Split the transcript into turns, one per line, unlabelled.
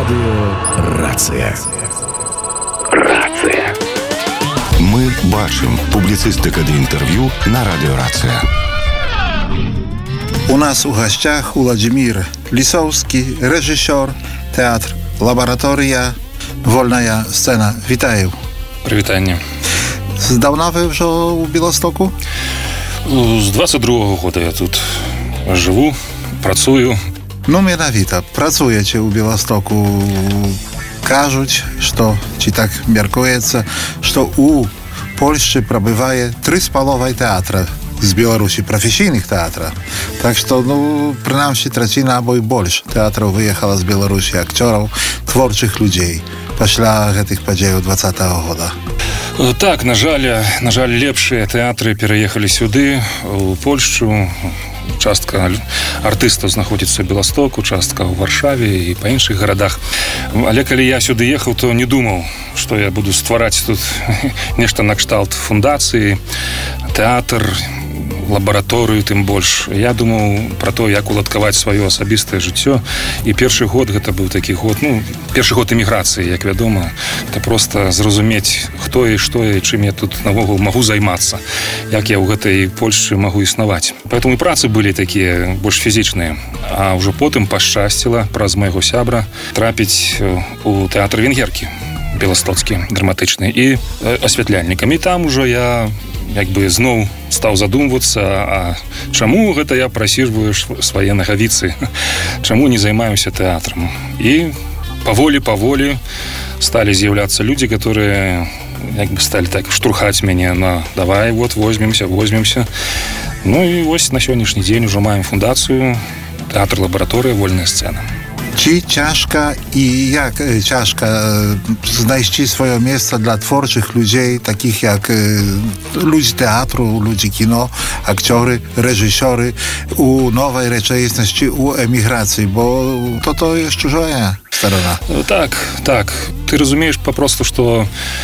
Радыё Рацыя. Мы бачым публіцыстыка ды інтэрв'ю на радыё Рацыя.
У нас у гостях Владимир Лисовский, режиссер, театр «Лаборатория», «Вольная сцена». Вітаю.
Привітання.
Здавна ви вже у Білостоку?
З 22-го года я тут живу, працюю.
Ну, менавіта, працуєте у Білостоку. Кажуть, що, чи так міркується, що у Польщі пробиває 3,5 театра з Білорусі, професійних театрів. Так що, принаймні, третина або й більше театрів виїхала з Білорусі, акторів, творчих людей після цих подій 20-го года.
Так, на жаль, лепшыя тэатры пераехалі сюды, у Польшчу. Частка артыстаў знаходзіцца ў Беластоку, частка ў Варшаве і па іншых гарадах. Але калі я сюды ехаў, то не думаў, што я буду ствараць тут нешта накшталт фундацыі, тэатр, лабараторыю, тым больш. Я думаў пра то, як уладкаваць сваё асабістае жыццё. І першы год гэта быў такі год, першы год эміграцыі, як вядома. Это проста зразумець, хто і што і чым я тут навогул магу займацца, як я ў гэтай Польшчы магу існаваць. Поэтому і працы былі такія больш фізічныя. А ўжо потым пашчасціла праз майго сябра трапіць у тэатр венгеркі, беластоцкі, драматычны, і асвятляльнікам. І там ужо я зноў стаў задумвацца, а чаму гэта я прасіжваю свае нагавіцы, чаму не займаюся тэатрам. І паволі сталі з'яўляцца людзі, которые сталі так штурхаць мяне на давай, возьмемся. Ну і вось на сённяшні дзень ужо маем фундацыю тэатр «Лабаратория», «Вольная сцена».
Чи ciężka i jak ciężka znaleźć swoje miejsce dla twórczych ludzi, takich jak ludzi teatru, ludzi kino, aktorzy, reżyserzy u nowej rzeczywistości, u emigracji, bo to jest чужая сторона.
Так. Ты разумееш папросту, што